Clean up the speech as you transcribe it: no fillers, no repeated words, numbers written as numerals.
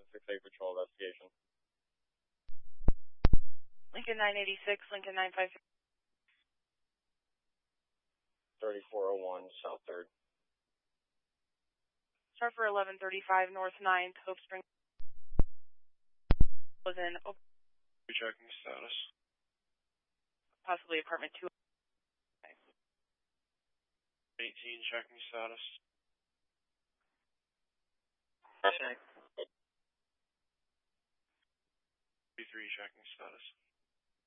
1168 patrol investigation. Lincoln 986, Lincoln 956. 3401 South 3rd. Start for 1135 North 9th, Hope Spring. Was in Checking status. possibly apartment 2. 18 checking status. Check. 33 checking status.